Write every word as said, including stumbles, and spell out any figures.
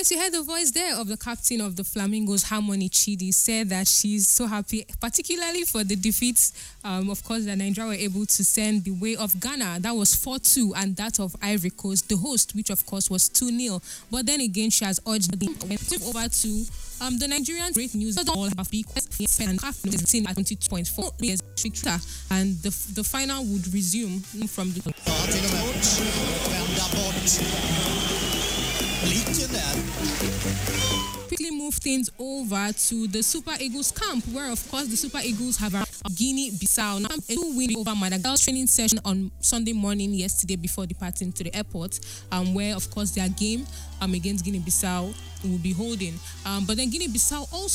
right, you heard the voice there of the captain of the Flamingos, Harmony Chidi, said that she's so happy, particularly for the defeats, um, of course, that Nigeria were able to send the way of Ghana. That was four two, and that of Ivory Coast, the host, which of course was two nil. But then again, she has urged the over to um, the Nigerian great news. All have big and half team at twenty-two point four years victory, and the the final would resume from the. Quickly move things over to the Super Eagles camp, where of course the Super Eagles have a Guinea-Bissau now a two win over Madagascar training session on Sunday morning yesterday before departing to the airport, um, where of course their game um against Guinea-Bissau will be holding. Um, but then Guinea-Bissau also